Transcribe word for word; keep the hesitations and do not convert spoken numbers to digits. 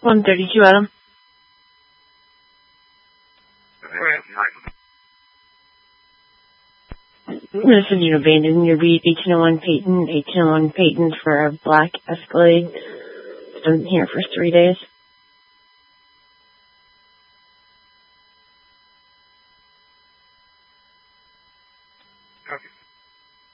one thirty-two, Adam. Listen, you abandoned your beat, eighteen oh one Peyton, eighteen oh one Peyton for a black Escalade. It's been here for three days. Okay.